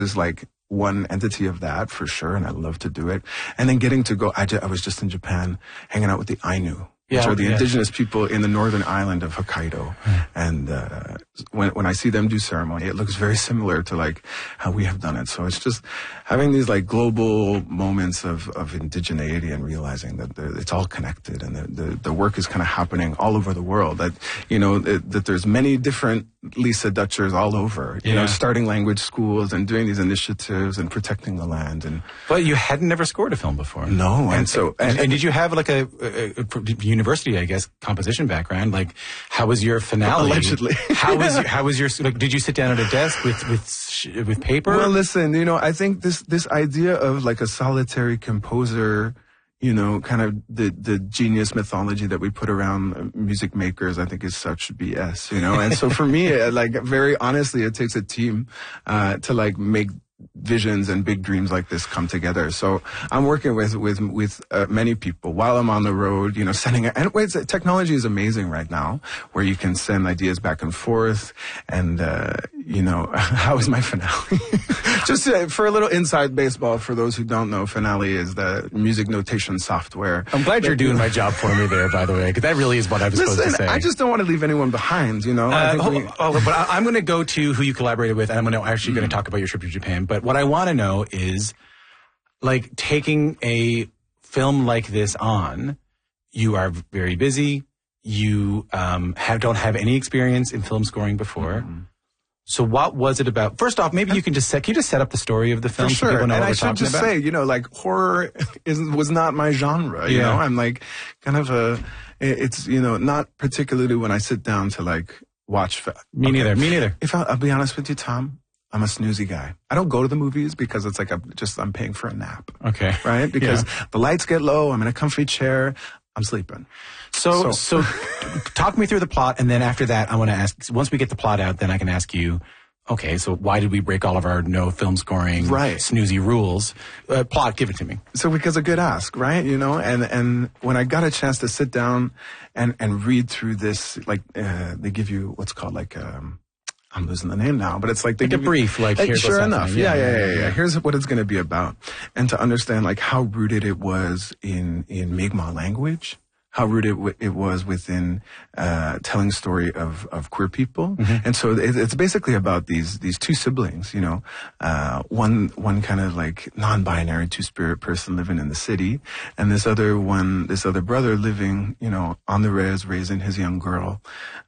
is like one entity of that for sure, and I love to do it. And then getting to go, I was just in Japan hanging out with the Ainu, which are the indigenous people in the northern island of Hokkaido. And when I see them do ceremony, it looks very similar to like how we have done it. So it's just having these like global moments of indigeneity and realizing that it's all connected, and the work is kind of happening all over the world. That, you know, that there's many different Lisa Dutchers all over, you know, starting language schools and doing these initiatives and protecting the land. And but you had never scored a film before. No, and did you have like a university, I guess, composition background? Like, how was your finale? Allegedly. How was your like? Did you sit down at a desk with paper? Well, listen, you know, I think this idea of like a solitary composer, you know, kind of the genius mythology that we put around music makers, I think is such BS, you know. And so for me, like, very honestly, it takes a team to like make visions and big dreams like this come together. So I'm working with many people while I'm on the road, you know, technology is amazing right now, where you can send ideas back and forth. And, you know, how is my finale? Just for a little inside baseball, for those who don't know, Finale is the music notation software. I'm glad you're doing my job for me there, by the way, because that really is what I was supposed to say. I just don't want to leave anyone behind, you know. But I'm going to go to who you collaborated with, and I'm actually going to talk about your trip to Japan. But what I want to know is, like, taking a film like this on, you are very busy. You don't have any experience in film scoring before. Mm-hmm. So what was it about? First off, maybe you can just set up the story of the film. For sure. So people know and what I we're should talking just about. say, you know, like, horror was not my genre. You know, I'm like kind of it's, you know, not particularly when I sit down to like watch. Me neither. If I'll be honest with you, Tom, I'm a snoozy guy. I don't go to the movies because it's like I'm paying for a nap. Okay. Right? Because the lights get low. I'm in a comfy chair. I'm sleeping. So talk me through the plot, and then after that, I want to ask, once we get the plot out, then I can ask you, okay, so why did we break all of our no film scoring snoozy rules? Plot, give it to me. So because a good ask, right? You know, and when I got a chance to sit down and read through this, like, they give you what's called like, I'm losing the name now, but it's like they give a brief, like here sure goes enough. Something. Yeah. Here's what it's going to be about, and to understand like how rooted it was in Mi'kmaq language, how rooted it was within telling a story of queer people, and so it's basically about these two siblings, you know, one kind of like non-binary two-spirit person living in the city, and this other brother living, you know, on the res, raising his young girl,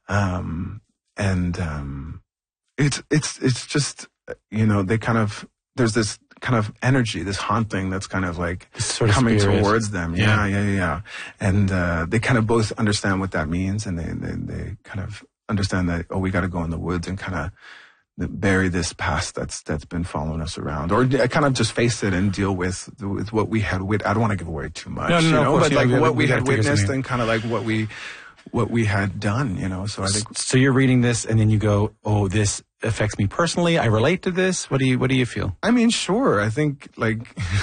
It's just, you know, there's this kind of energy, this haunting that's kind of like sort of coming spirit. towards them. Yeah. And they kind of both understand what that means, and they kind of understand that, we got to go in the woods and kind of bury this past that's been following us around, or kind of just face it and deal with what we had. I don't want to give away too much, but like what we had witnessed and kind of like what we had done, you know. So I think. So you're reading this and then you go, oh, this affects me personally. I relate to this. What do you feel? I mean, sure. I think like,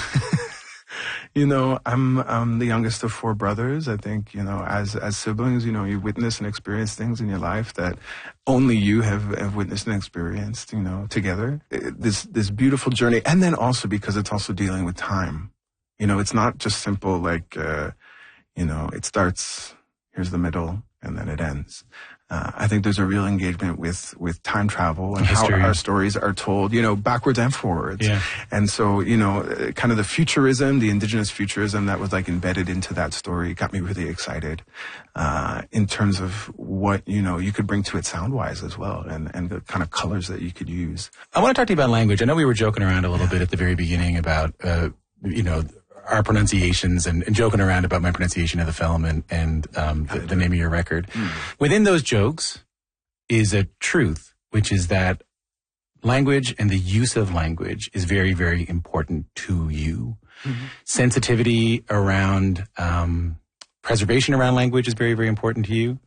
you know, I'm the youngest of four brothers. I think, you know, as siblings, you know, you witness and experience things in your life that only you have witnessed and experienced, you know, together. This beautiful journey. And then also because it's also dealing with time. You know, it's not just simple like, you know, it starts, here's the middle, and then it ends. I think there's a real engagement with time travel and history. How our stories are told, you know, backwards and forwards. Yeah. And so, you know, kind of the futurism, the indigenous futurism that was like embedded into that story got me really excited in terms of what, you know, you could bring to it sound-wise as well, and the kind of colors that you could use. I want to talk to you about language. I know we were joking around a little bit at the very beginning about, you know, our pronunciations and joking around about my pronunciation of the film and the name of your record. Within those jokes is a truth, which is that language and the use of language is very, very important to you. Sensitivity around preservation around language is very, very important to you.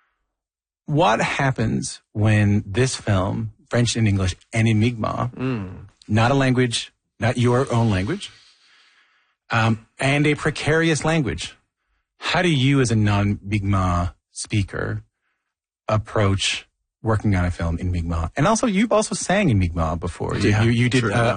What happens when this film, French and English and in Mi'kmaq, not a language, not your own language, and a precarious language. How do you, as a non-Mi'kmaq speaker, approach working on a film in Mi'kmaq. And also, you've also sang in Mi'kmaq before. Yeah, You did sure,